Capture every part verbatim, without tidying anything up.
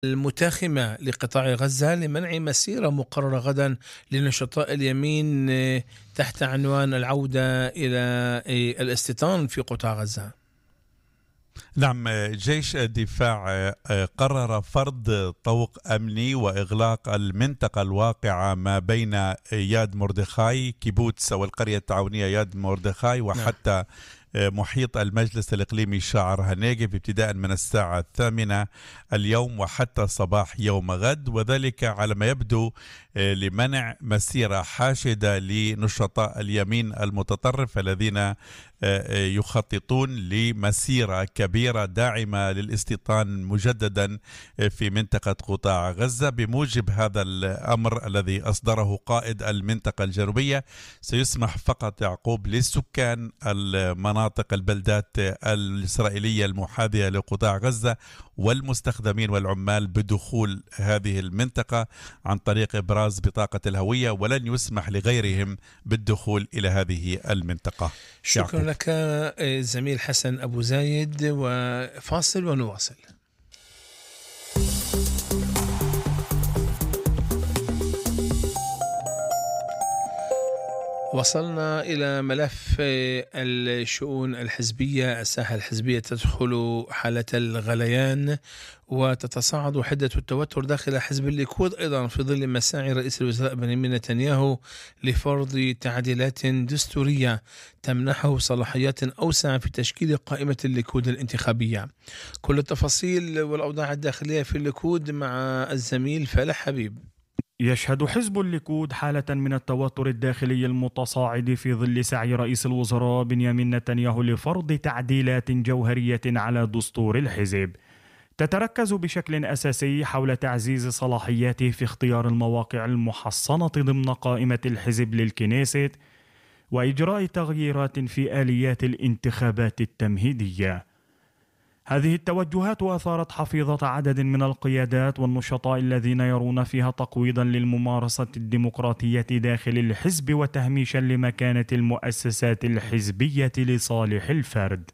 المتاخمة لقطاع غزة لمنع مسيرة مقررة غدا لنشطاء اليمين آه، تحت عنوان العودة إلى آه، الاستيطان في قطاع غزة. نعم، جيش الدفاع قرر فرض طوق أمني وإغلاق المنطقة الواقعة ما بين ياد مردخاي كيبوتس أو القرية التعاونية ياد مردخاي وحتى محيط المجلس الإقليمي شاعر هنيجف ابتداء من الساعة الثامنة اليوم وحتى صباح يوم غد، وذلك على ما يبدو لمنع مسيرة حاشدة لنشطاء اليمين المتطرف الذين يخططون لمسيرة كبيرة داعمة للاستيطان مجددا في منطقة قطاع غزة. بموجب هذا الأمر الذي أصدره قائد المنطقة الجنوبية سيسمح فقط يعقوب للسكان المناطق البلدات الإسرائيلية المحاذية لقطاع غزة والمستخدمين والعمال بدخول هذه المنطقة عن طريق إبراز بطاقة الهوية، ولن يسمح لغيرهم بالدخول إلى هذه المنطقة. شكرا لك زميل حسن أبو زايد، وفاصل ونواصل. وصلنا إلى ملف الشؤون الحزبية. الساحة الحزبية تدخل حالة الغليان وتتصاعد حدة التوتر داخل حزب الليكود أيضا في ظل مساعي رئيس الوزراء بنيامين نتنياهو لفرض تعديلات دستورية تمنحه صلاحيات أوسع في تشكيل قائمة الليكود الانتخابية. كل التفاصيل والأوضاع الداخلية في الليكود مع الزميل فالح حبيب. يشهد حزب الليكود حالة من التوتر الداخلي المتصاعد في ظل سعي رئيس الوزراء بنيامين نتنياهو لفرض تعديلات جوهرية على دستور الحزب تتركز بشكل أساسي حول تعزيز صلاحياته في اختيار المواقع المحصنة ضمن قائمة الحزب للكنيست وإجراء تغييرات في آليات الانتخابات التمهيدية. هذه التوجهات أثارت حفيظة عدد من القيادات والنشطاء الذين يرون فيها تقويضا للممارسة الديمقراطية داخل الحزب وتهميشا لمكانة المؤسسات الحزبية لصالح الفرد.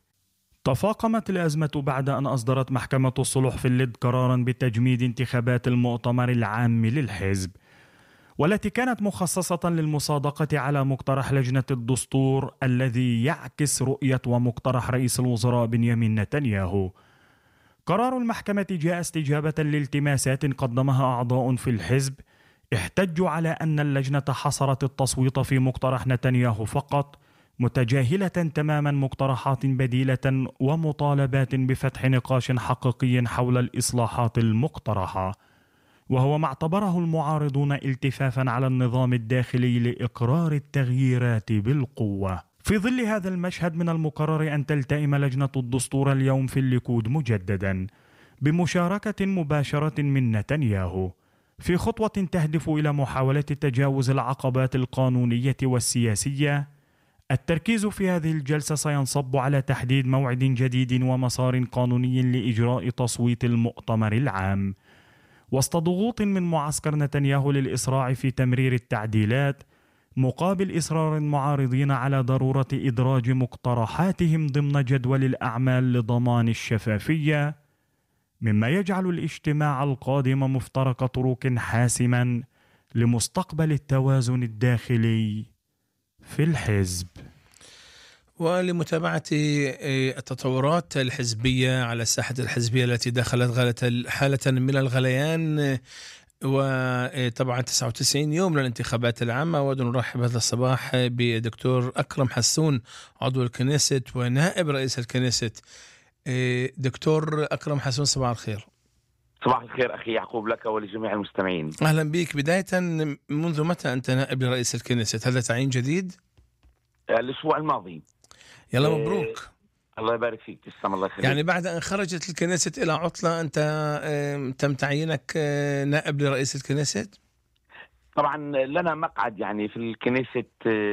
تفاقمت الأزمة بعد أن أصدرت محكمة الصلح في اللد قرارا بتجميد انتخابات المؤتمر العام للحزب، والتي كانت مخصصة للمصادقة على مقترح لجنة الدستور الذي يعكس رؤية ومقترح رئيس الوزراء بنيامين نتنياهو. قرار المحكمة جاء استجابة لالتماسات قدمها أعضاء في الحزب احتجوا على أن اللجنة حصرت التصويت في مقترح نتنياهو فقط، متجاهلة تماما مقترحات بديلة ومطالبات بفتح نقاش حقيقي حول الإصلاحات المقترحة، وهو ما اعتبره المعارضون التفافا على النظام الداخلي لإقرار التغييرات بالقوة. في ظل هذا المشهد من المقرر أن تلتئم لجنة الدستور اليوم في الليكود مجددا بمشاركة مباشرة من نتنياهو في خطوة تهدف إلى محاولة تجاوز العقبات القانونية والسياسية. التركيز في هذه الجلسة سينصب على تحديد موعد جديد ومسار قانوني لإجراء تصويت المؤتمر العام، وسط ضغوط من معسكر نتنياهو للإسراع في تمرير التعديلات مقابل إصرار المعارضين على ضرورة إدراج مقترحاتهم ضمن جدول الأعمال لضمان الشفافية، مما يجعل الاجتماع القادم مفترق طرق حاسما لمستقبل التوازن الداخلي في الحزب. ولمتابعة التطورات الحزبية على الساحة الحزبية التي دخلت حالة من الغليان، وطبعا تسعة وتسعين يوم للانتخابات العامة، ونرحب هذا الصباح بدكتور أكرم حسون عضو الكنيست ونائب رئيس الكنيست. دكتور أكرم حسون، صباح الخير. صباح الخير أخي يعقوب لك ولجميع المستمعين. أهلا بك. بداية، منذ متى أنت نائب رئيس الكنيست؟ هذا تعيين جديد؟ الأسبوع الماضي. يلا مبروك. إيه، الله يبارك فيك. تسلم الله خير. يعني بعد أن خرجت الكنيست إلى عطلة أنت تم تعيينك نائب لرئيس الكنيست؟ طبعا لنا مقعد يعني في الكنيست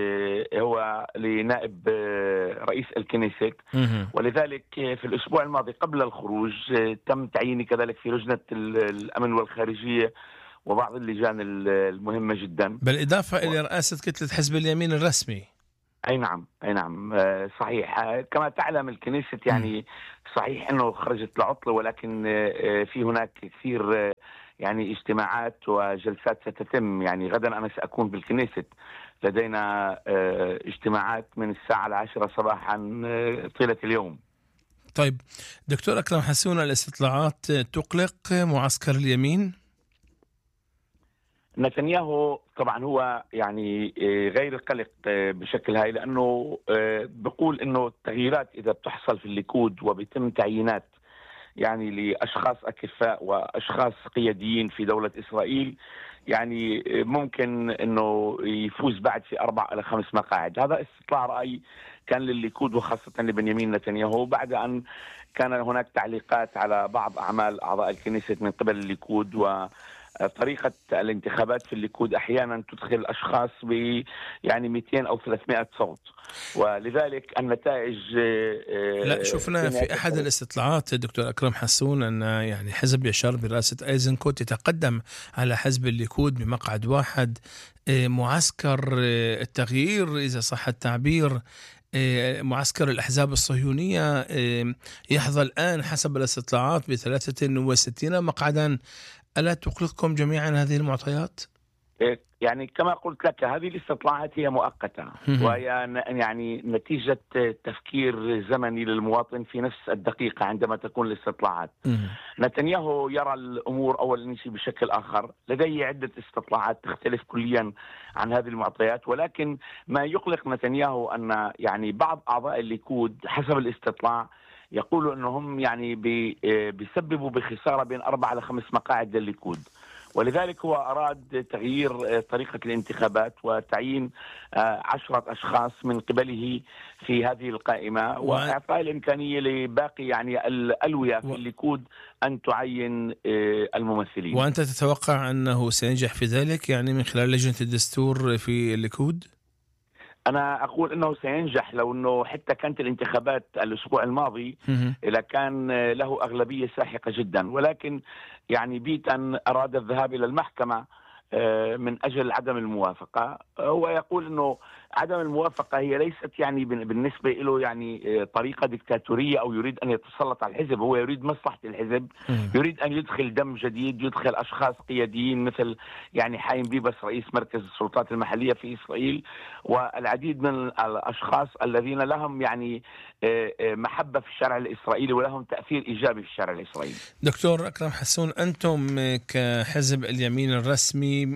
هو لنائب رئيس الكنيست، ولذلك في الأسبوع الماضي قبل الخروج تم تعييني كذلك في لجنة الأمن والخارجية وبعض اللجان المهمة جدا، بالإضافة و... إلى رئاسة كتلة حزب اليمين الرسمي. أي نعم أي نعم آه، صحيح. آه، كما تعلم الكنيسة يعني صحيح أنه خرجت العطلة، ولكن آه، في هناك كثير آه، يعني اجتماعات وجلسات ستتم. يعني غدا أنا سأكون بالكنيسة، لدينا آه، اجتماعات من الساعة العاشرة صباحا آه، طيلة اليوم. طيب دكتور أكرم حسون، الاستطلاعات تقلق معسكر اليمين؟ نتنياهو طبعا هو يعني آه، غير قلق آه، بشكل هاي، لأنه آه، بقول أنه التغييرات إذا بتحصل في الليكود وبيتم تعيينات يعني لأشخاص أكفاء وأشخاص قياديين في دولة إسرائيل، يعني ممكن أنه يفوز بعد في أربع إلى خمس مقاعد. هذا استطلاع رأي كان للليكود وخاصة لبنيامين نتنياهو، بعد أن كان هناك تعليقات على بعض أعمال أعضاء الكنيسة من قبل الليكود، و طريقة الانتخابات في الليكود أحيانا تدخل أشخاص ب يعني مئتين أو ثلاثمئة صوت، ولذلك النتائج لا، شفنا في أحد الاستطلاعات دكتور أكرم حسون أن يعني حزب يشار برئاسة أيزنكوت يتقدم على حزب الليكود بمقعد واحد. معسكر التغيير إذا صح التعبير، معسكر الأحزاب الصهيونية، يحظى الآن حسب الاستطلاعات بثلاثة وستين مقعدا. ألا تقلقكم جميعا هذه المعطيات؟ يعني كما قلت لك هذه الاستطلاعات هي مؤقتة، وهي يعني نتيجة تفكير زمني للمواطن في نفس الدقيقة عندما تكون الاستطلاعات. نتنياهو يرى الأمور أول شيء بشكل آخر، لديه عدة استطلاعات تختلف كليا عن هذه المعطيات، ولكن ما يقلق نتنياهو أن يعني بعض أعضاء الليكود حسب الاستطلاع يقولوا أنهم يعني بيسببوا بخسارة بين أربع إلى خمس مقاعد للليكود، ولذلك هو أراد تغيير طريقة الانتخابات وتعيين عشرة أشخاص من قبله في هذه القائمة، وإعطاء الإمكانية لباقي يعني الألوية في الليكود أن تعين الممثلين. وأنت تتوقع أنه سينجح في ذلك يعني من خلال لجنة الدستور في الليكود؟ أنا أقول أنه سينجح، لو أنه حتى كانت الانتخابات الأسبوع الماضي إذا كان له أغلبية ساحقة جدا، ولكن يعني بيتا أراد الذهاب إلى المحكمة من أجل عدم الموافقة. هو يقول أنه عدم الموافقة هي ليست يعني بالنسبة له يعني طريقة ديكتاتورية أو يريد أن يتسلط على الحزب، هو يريد مصلحة الحزب، يريد أن يدخل دم جديد، يدخل أشخاص قياديين مثل يعني حايم بيبس رئيس مركز السلطات المحلية في إسرائيل، والعديد من الأشخاص الذين لهم يعني محبة في الشارع الإسرائيلي ولهم تأثير إيجابي في الشارع الإسرائيلي. دكتور أكرم حسون، أنتم كحزب اليمين الرسمي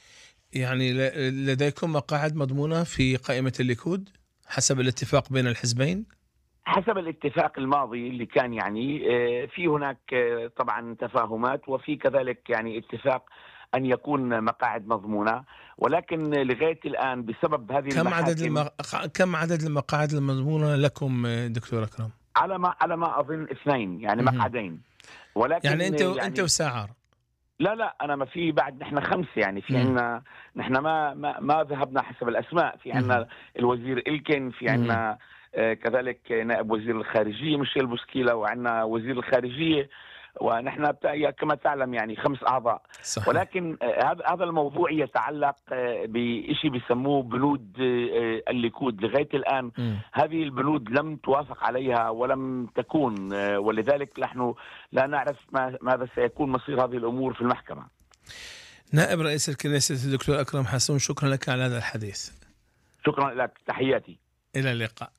يعني لديكم مقاعد مضمونة في قائمة الليكود حسب الاتفاق بين الحزبين؟ حسب الاتفاق الماضي اللي كان يعني في هناك طبعا تفاهمات، وفي كذلك يعني اتفاق أن يكون مقاعد مضمونة، ولكن لغاية الآن بسبب هذه كم المحاكم عدد الم... كم عدد المقاعد المضمونة لكم دكتور أكرم؟ على ما على ما أظن اثنين يعني مقعدين، ولكن يعني أنت يعني أنت وساعر؟ لا لا أنا ما في بعد، نحن خمسة يعني في عنا، نحن ما ما ما ذهبنا حسب الأسماء، في عنا الوزير إلكن، في عنا آه كذلك نائب وزير الخارجية ميشيل بوسكيلا، وعنا وزير الخارجية، ونحن كما تعلم يعني خمس أعضاء. صحيح. ولكن هذا هذا الموضوع يتعلق بشيء بيسموه بنود الليكود. لغاية الآن م. هذه البنود لم توافق عليها ولم تكون، ولذلك نحن لا نعرف ما ماذا سيكون مصير هذه الأمور في المحكمة. نائب رئيس الكنيسة الدكتور أكرم حسون، شكرا لك على هذا الحديث. شكرا لك، تحياتي، إلى اللقاء.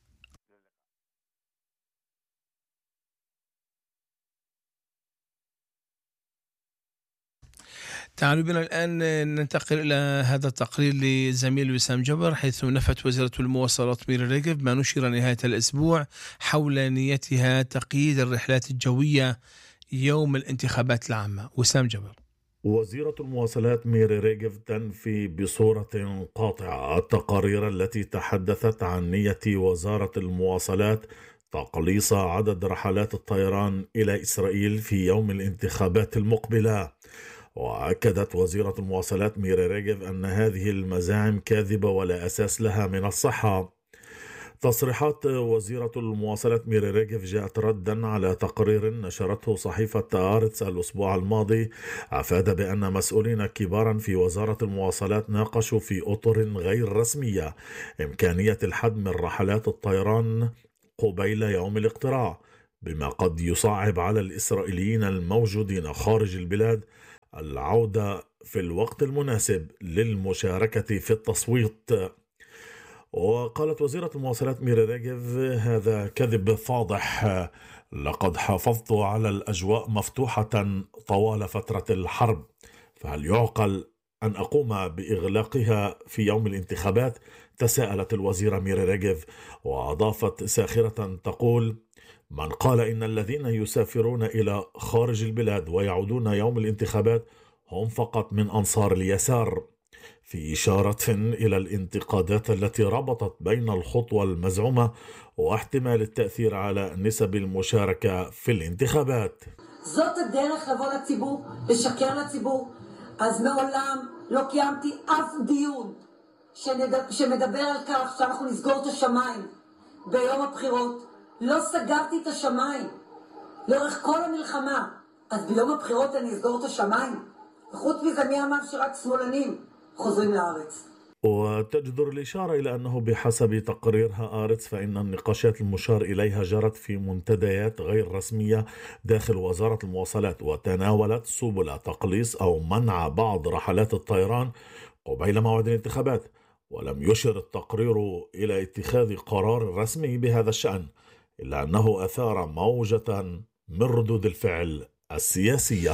تعالوا بنا الآن ننتقل إلى هذا التقرير لزميل وسام جبر، حيث نفت وزيرة المواصلات ميري ريغيف ما نشر نهاية الأسبوع حول نيتها تقييد الرحلات الجوية يوم الانتخابات العامة. وسام جبر. وزيرة المواصلات ميري ريغيف تنفي بصورة قاطعة التقارير التي تحدثت عن نية وزارة المواصلات تقليص عدد رحلات الطيران إلى إسرائيل في يوم الانتخابات المقبلة. وأكدت وزيرة المواصلات ميري ريغيف أن هذه المزاعم كاذبة ولا أساس لها من الصحة. تصريحات وزيرة المواصلات ميري ريغيف جاءت ردا على تقرير نشرته صحيفة آرتس الأسبوع الماضي أفاد بأن مسؤولين كبارا في وزارة المواصلات ناقشوا في أطر غير رسمية إمكانية الحد من رحلات الطيران قبيل يوم الاقتراع، بما قد يصعب على الإسرائيليين الموجودين خارج البلاد العودة في الوقت المناسب للمشاركة في التصويت. وقالت وزيرة المواصلات ميري ريغيف: هذا كذب فاضح، لقد حافظت على الأجواء مفتوحة طوال فترة الحرب، فهل يعقل أن أقوم بإغلاقها في يوم الانتخابات؟ تساءلت الوزيرة ميري ريغيف، وأضافت ساخرة تقول: من قال إن الذين يسافرون إلى خارج البلاد ويعودون يوم الانتخابات هم فقط من أنصار اليسار، في إشارة إلى الانتقادات التي ربطت بين الخطوة المزعومة واحتمال التأثير على نسب المشاركة في الانتخابات. זאת הדרך לבוא לציבור, לשקר לציבור. אז מעולם לא קיימתי אף דיון שמדבר על כך שאנחנו נסגור את השמיים ביום הבחירות. לא סגרתי את השמיים לאורך כל המלחמה. אז ביום הבחירות אני אסגור את השמיים? וחוץ מזה מי אמר שרק שמאלנים חוזרים לארץ. وتجدر الإشارة إلى أنه بحسب تقريرها آرتس فإن النقاشات المشار إليها جرت في منتديات غير رسمية داخل وزارة المواصلات، وتناولت سبل تقليص أو منع بعض رحلات الطيران قبيل موعد الانتخابات، ولم يشر التقرير إلى اتخاذ قرار رسمي بهذا الشأن، إلا أنه أثار موجة من ردود الفعل السياسية.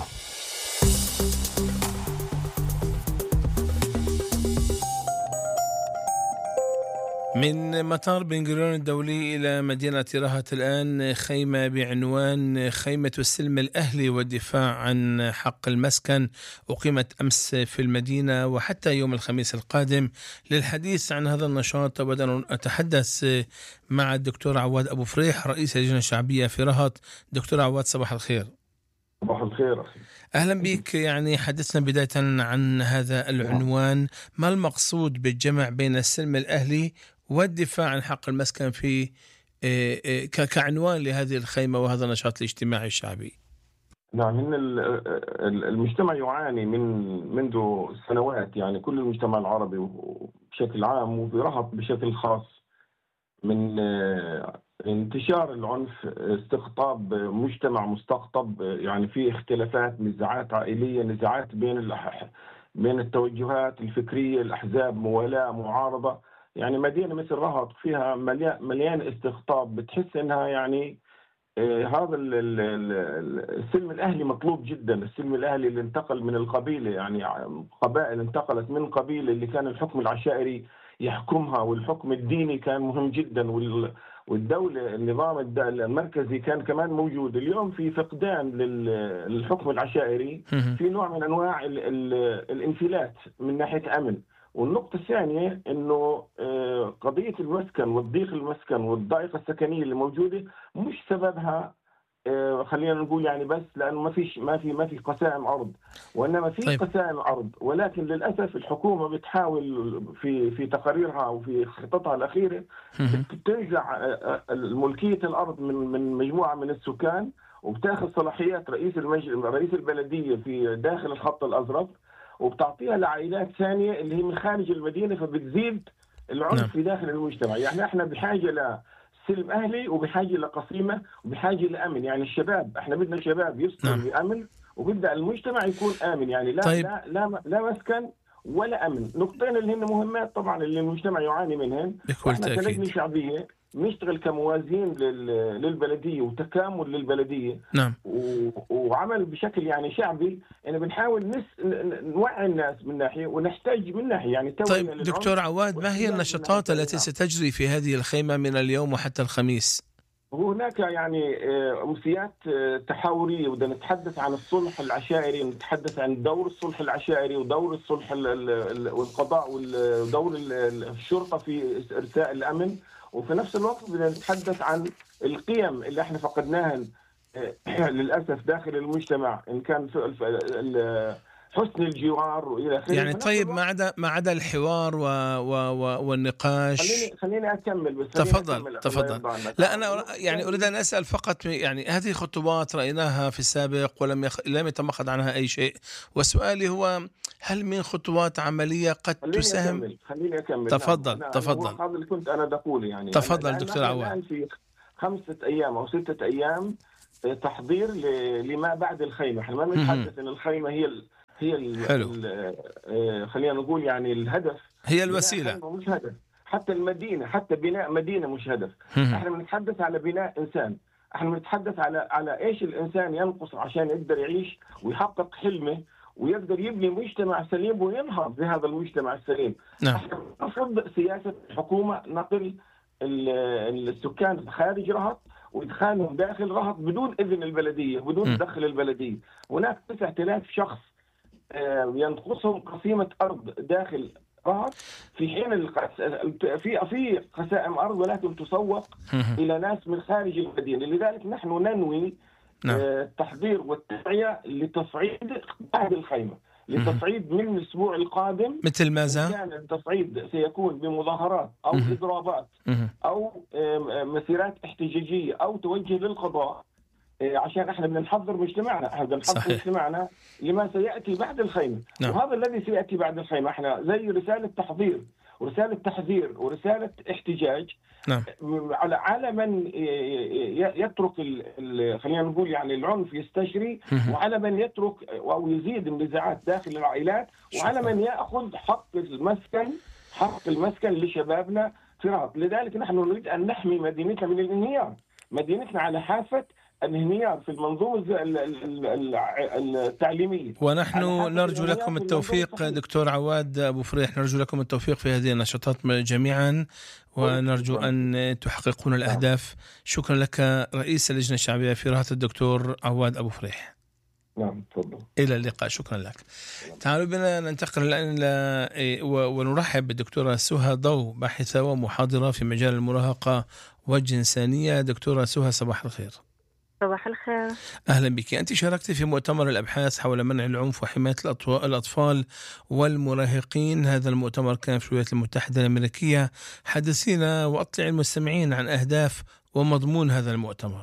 من مطار بن غوريون الدولي إلى مدينة رهط الآن خيمة بعنوان خيمة السلم الأهلي والدفاع عن حق المسكن أقيمت أمس في المدينة وحتى يوم الخميس القادم. للحديث عن هذا النشاط أود أن أتحدث مع الدكتور عواد أبو فريح رئيس اللجنة الشعبية في رهط. دكتور عواد، صباح الخير. صباح الخير أخي. أهلا بك. يعني حدثنا بداية عن هذا العنوان، ما المقصود بالجمع بين السلم الأهلي والدفاع عن حق المسكن في كعنوان لهذه الخيمة وهذا النشاط الاجتماعي الشعبي؟ نعم، إن المجتمع يعاني من منذ سنوات، يعني كل المجتمع العربي بشكل عام وفي رهط بشكل خاص، من انتشار العنف، استقطاب مجتمع مستقطب، يعني في اختلافات، نزاعات عائلية، نزاعات بين بين التوجهات الفكرية، الأحزاب، موالاة، معارضة. يعني مدينة مثل رهط فيها مليان مليان استقطاب، بتحس انها يعني آه هذا ال ال ال السلم الاهلي مطلوب جدا. السلم الاهلي اللي انتقل من القبيله، يعني قبائل انتقلت من قبيله اللي كان الحكم العشائري يحكمها، والحكم الديني كان مهم جدا، والدوله النظام المركزي كان كمان موجود. اليوم في فقدان للحكم العشائري، في نوع من انواع ال ال الانفلات من ناحيه امن. والنقطة الثانية إنه قضية المسكن والضيق المسكن والضائقة السكنية اللي موجودة مش سببها خلينا نقول يعني بس لأنه ما فيش ما في ما في قسائم أرض، وإنما في طيب. قسائم أرض، ولكن للأسف الحكومة بتحاول في في تقاريرها وفي خططها الأخيرة تنزع ملكية الأرض من من مجموعة من السكان، وبتاخذ صلاحيات رئيس المجلس رئيس البلدية في داخل الخط الأزرق، وبتعطيها لعائلات ثانية اللي هي من خارج المدينة، فبتزيد العنف نعم. في داخل المجتمع. يعني احنا بحاجة لسلم أهلي وبحاجة لقسيمة وبحاجة لأمن. يعني الشباب، احنا بدنا الشباب يسكن نعم. بأمن، وبدأ المجتمع يكون آمن. يعني لا طيب. لا, لا لا مسكن ولا أمن. نقطتين اللي هن مهمات طبعا اللي المجتمع يعاني منهن. احنا كلجنة شعبية نشتغل كموازين للبلدية وتكامل للبلدية نعم. وعمل بشكل يعني شعبي، يعني بنحاول نس... نوعي الناس من ناحية ونحتاج من ناحية. يعني طيب دكتور عواد، ما هي النشاطات التي ستجري في هذه الخيمة من اليوم وحتى الخميس؟ هناك يعني أمسيات تحاورية، وبدنا نتحدث عن الصلح العشائري، ونتحدث عن دور الصلح العشائري ودور الصلح والقضاء ودور الشرطة في إرساء الأمن، وفي نفس الوقت بدنا نتحدث عن القيم اللي احنا فقدناها للأسف داخل المجتمع، إن كان حسن الجوار والى اخره. يعني طيب ما عدا ما عدا الحوار و و و والنقاش. خليني خليني اكمل بس. تفضل أكمل. تفضل. لا انا يعني اريد ان اسال فقط، يعني هذه خطوات رايناها في السابق ولم يخ... لم يتم اخذ عنها اي شيء، وسؤالي هو هل من خطوات عمليه قد خليني تساهم؟ أكمل. خليني اكمل. تفضل نعم. تفضل. هذا اللي كنت انا بقول يعني. تفضل دكتور عواد. الان في خمسه ايام او سته ايام تحضير لما بعد الخيمه. احنا ما بنتحدث ان الخيمه هي ال هي ال حلو. ال خلينا نقول يعني الهدف، هي الوسيله، مش هدف. حتى المدينه، حتى بناء مدينه مش هدف. احنا بنتحدث على بناء انسان. احنا بنتحدث على على ايش الانسان ينقص عشان يقدر يعيش ويحقق حلمه ويقدر يبني مجتمع سليم وينهض بهذا المجتمع السليم. نعم. احنا نرفض سياسه الحكومه نقل السكان خارج رهط وادخالهم داخل رهط بدون اذن البلديه، بدون تدخل البلديه. هناك تسعة آلاف شخص ينقصهم قسيمه ارض داخل رهط، في حين في في قسائم ارض ولكن تسوق الى ناس من خارج المدينه. لذلك نحن ننوي التحضير والتوعيه لتصعيد بعد الخيمه، لتصعيد من الاسبوع القادم. مثل ماذا؟ كان التصعيد سيكون بمظاهرات او اضرابات او مسيرات احتجاجيه او توجه للقضاء، عشان احنا بنحضر مجتمعنا، احنا بنحضر مجتمعنا لما سياتي بعد الخيمه. نعم. وهذا الذي سياتي بعد الخيمه احنا زي رساله تحضير ورساله تحذير ورساله احتجاج. نعم. على على من يترك خلينا نقول يعني العنف يستشري، وعلى من يترك او يزيد النزاعات داخل العائلات، وعلى من ياخذ حق المسكن حق المسكن لشبابنا في رهط. لذلك نحن نريد ان نحمي مدينتنا من الانهيار. مدينتنا على حافه الانهيار في المنظومه التعليميه، ونحن نرجو لكم التوفيق دكتور عواد أبو فريح. نرجو لكم التوفيق في هذه النشاطات جميعا، ونرجو أن تحققون الأهداف. شكرا لك رئيس اللجنة الشعبية في رهط الدكتور عواد أبو فريح. نعم تفضل. إلى اللقاء. شكرا لك. تعالوا بنا ننتقل الآن ل... ونرحب بالدكتورة سهى ضو، باحثة ومحاضرة في مجال المراهقة والجنسانية. دكتورة سهى صباح الخير. صباح الخير. أهلا بك. أنت شاركت في مؤتمر الأبحاث حول منع العنف وحماية الأطفال والمراهقين. هذا المؤتمر كان في الولايات المتحدة الأمريكية. حدثينا وأطلع المستمعين عن أهداف ومضمون هذا المؤتمر.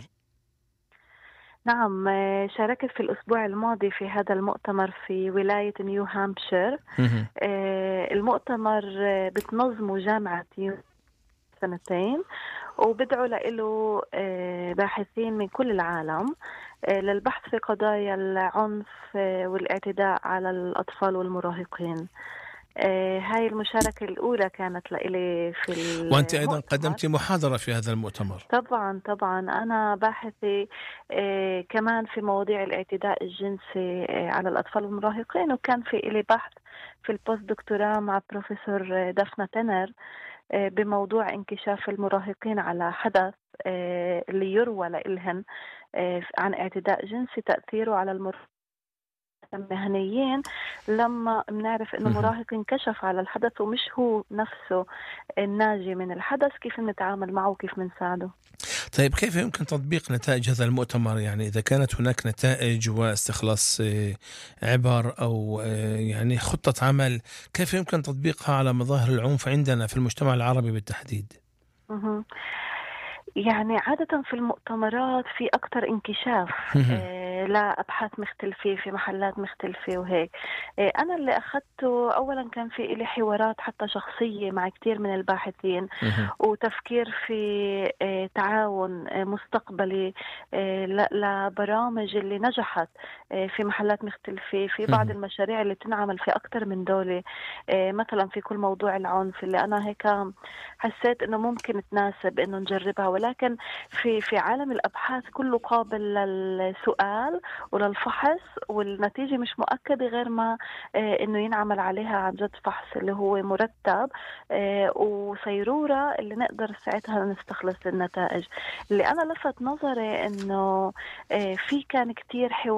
نعم، شاركت في الأسبوع الماضي في هذا المؤتمر في ولاية نيو هامبشير. المؤتمر بتنظمه جامعة سنتين، وبدعو له باحثين من كل العالم للبحث في قضايا العنف والاعتداء على الأطفال والمراهقين. هاي المشاركة الأولى كانت لإلي في المؤتمر. وأنت أيضا قدمت محاضرة في هذا المؤتمر. طبعا طبعا أنا باحثة كمان في مواضيع الاعتداء الجنسي على الأطفال والمراهقين، وكان في إلي بحث في البوست دكتوراه مع بروفيسور دافنا تنر بموضوع انكشاف المراهقين على حدث اللي يروى لإلهن عن اعتداء جنسي، تأثيره على المراهقين المهنيين، لما بنعرف انه مراهق انكشف على الحدث ومش هو نفسه الناجي من الحدث، كيف نتعامل معه وكيف نساعده. طيب كيف يمكن تطبيق نتائج هذا المؤتمر؟ يعني إذا كانت هناك نتائج واستخلاص عبر أو يعني خطة عمل، كيف يمكن تطبيقها على مظاهر العنف عندنا في المجتمع العربي بالتحديد؟ يعني عادة في المؤتمرات في أكتر انكشاف آه لأبحاث مختلفة في محلات مختلفة وهيك. آه أنا اللي أخذته أولا كان في إلي حوارات حتى شخصية مع كتير من الباحثين، وتفكير في آه تعاون آه مستقبلي آه لبرامج اللي نجحت آه في محلات مختلفة، في بعض المشاريع اللي تنعمل في أكتر من دولة، آه مثلا في كل موضوع العنف اللي أنا هيك حسيت إنه ممكن تناسب إنه نجربها. ولكن في في عالم الأبحاث كله قابل للسؤال وللفحص، والنتيجة مش مؤكدة غير ما آه إنه ينعمل عليها عن جد فحص اللي هو مرتب آه وصيرورة اللي نقدر ساعتها نستخلص النتائج. اللي أنا لفت نظري إنه آه في كان كتير حوار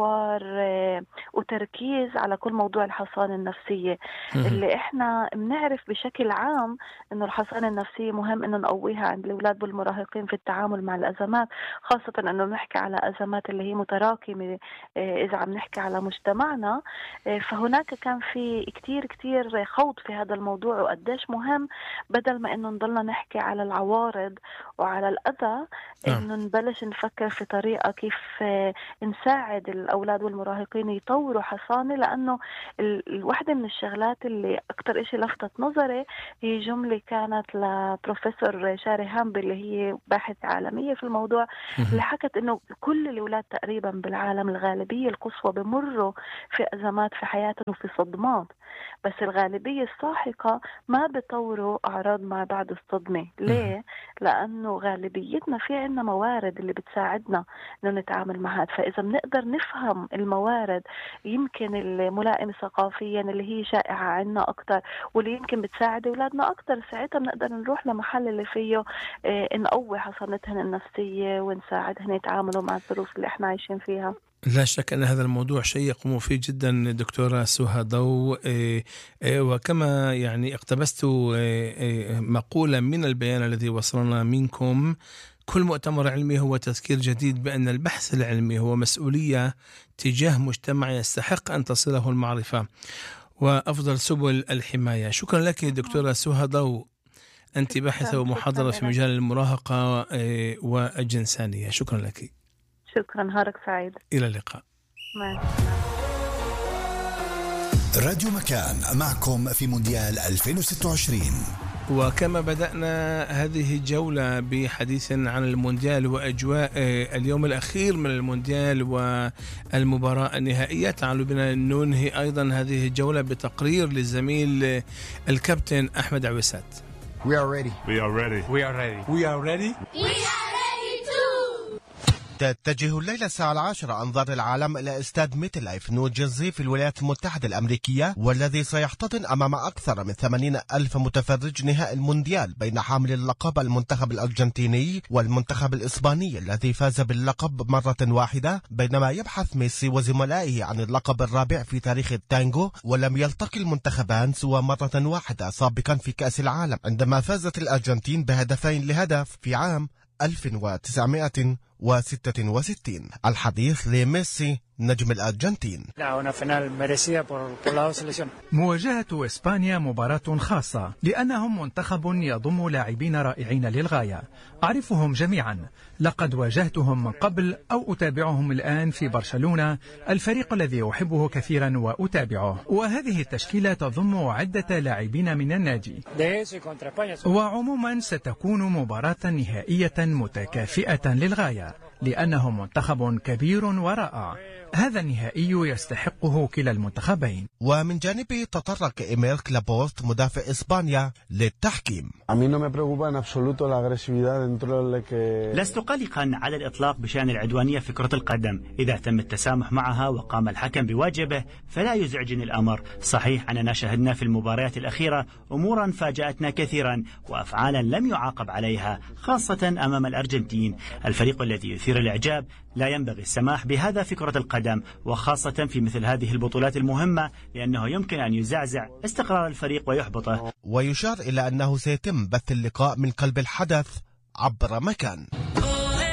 وتركيز على كل موضوع الحصانة النفسية اللي احنا بنعرف بشكل عام انه الحصانة النفسية مهم انه نقويها عند الاولاد والمراهقين في التعامل مع الازمات، خاصة انه بنحكي على ازمات اللي هي متراكمة اذا عم نحكي على مجتمعنا. فهناك كان في كتير كتير خوض في هذا الموضوع، وقديش مهم بدل ما انه نضلنا نحكي على العوارض وعلى الاذى انه نبلش نفكر في طريقة كيف نساعد الاولاد والمراهقين يطوروا حصانة. لانه الواحدة من الشغلات اللي اكتر اشي لفتت نظري هي جملة كانت لبروفيسور شاري هامبي اللي هي باحثة عالمية في الموضوع، اللي حكت انه كل الاولاد تقريبا بالعالم الغالبية القصوى بمروا في ازمات في حياتهم وفي صدمات، بس الغالبية الساحقة ما بيطوروا اعراض ما بعد الصدمة. ليه؟ لانه غالبيتنا في عنا موارد اللي بتساعدنا انه نتعامل مع هذا. فاذا بنقدر نفهم الموارد يمكن الملائمة ثقافيا اللي هي شائعة عنا اكتر واللي يمكن بتساعد اولادنا اكتر، ساعتها بنقدر نروح لمحل اللي فيه اه نقوي حصانتهم النفسية ونساعدهم يتعاملوا مع الظروف اللي احنا عايشين فيها. لا شك أن هذا الموضوع شيق ومفيد جدا دكتورة سهى ضو، وكما يعني اقتبست مقولة من البيان الذي وصلنا منكم: كل مؤتمر علمي هو تذكير جديد بأن البحث العلمي هو مسؤولية تجاه مجتمع يستحق أن تصله المعرفة وأفضل سبل الحماية. شكرا لك دكتورة سهى ضو، أنت باحثة ومحاضرة في مجال المراهقة والجنسانية. شكرا لك. شكرا، نهارك سعيد. إلى اللقاء. مع راديو مكان معكم في مونديال ألفين وستة وعشرين. وكما بدأنا هذه الجولة بحديث عن المونديال وأجواء اليوم الأخير من المونديال والمباراة النهائية، تعالوا بنا ننهي أيضا هذه الجولة بتقرير للزميل الكابتن أحمد عويسات. We are ready. We are ready. We are ready. We are ready. We are ready too. تتجه الليلة الساعة العاشرة أنظار العالم إلى استاد ميت لايف نيوجيرسي في الولايات المتحدة الأمريكية، والذي سيحتضن أمام أكثر من ثمانين ألف متفرج نهائي المونديال بين حامل اللقب المنتخب الأرجنتيني والمنتخب الإسباني الذي فاز باللقب مرة واحدة، بينما يبحث ميسي وزملائه عن اللقب الرابع في تاريخ التانجو. ولم يلتقي المنتخبان سوى مرة واحدة سابقا في كأس العالم عندما فازت الأرجنتين بهدفين لهدف في عام ألف وتسعمائة وستة وستين. الحديث لميسي نجم الأرجنتين. مواجهة إسبانيا مباراة خاصة لأنهم منتخب يضم لاعبين رائعين للغاية، أعرفهم جميعا، لقد واجهتهم من قبل أو أتابعهم الآن في برشلونة، الفريق الذي أحبه كثيرا وأتابعه، وهذه التشكيلة تضم عدة لاعبين من النادي. وعموما ستكون مباراة نهائية متكافئة للغاية لأنه منتخب كبير ورائع، هذا النهائي يستحقه كلا المنتخبين. ومن جانبه تطرق إيميرك لابورت مدافع إسبانيا للتحكيم. لست قلقا على الإطلاق بشأن العدوانية في كرة القدم، إذا تم التسامح معها وقام الحكم بواجبه فلا يزعجني الأمر. صحيح أننا شاهدنا في المباريات الأخيرة أمورا فاجأتنا كثيرا وأفعالا لم يعاقب عليها، خاصة أمام الأرجنتين، الفريق الذي يثير الإعجاب. لا ينبغي السماح بهذا في كرة القدم، وخاصة في مثل هذه البطولات المهمة، لأنه يمكن أن يزعزع استقرار الفريق ويحبطه. ويشار إلى أنه سيتم بث اللقاء من قلب الحدث عبر مكان.